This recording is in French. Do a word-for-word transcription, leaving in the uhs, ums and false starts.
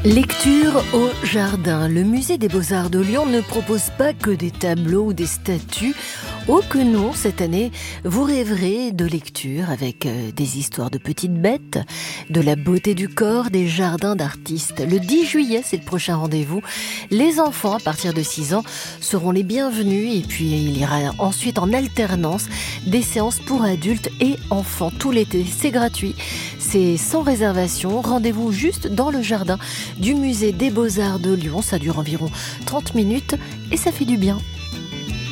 Lecture au jardin. Le musée des Beaux-Arts de Lyon ne propose pas que des tableaux ou des statues. Oh que non, cette année, vous rêverez de lecture avec des histoires de petites bêtes, de la beauté du corps, des jardins d'artistes. Le dix juillet, c'est le prochain rendez-vous. Les enfants, à partir de six ans, seront les bienvenus. Et puis, il y aura ensuite en alternance des séances pour adultes et enfants. Tout l'été, c'est gratuit. C'est sans réservation. Rendez-vous juste dans le jardin du musée des Beaux-Arts de Lyon. Ça dure environ trente minutes et ça fait du bien.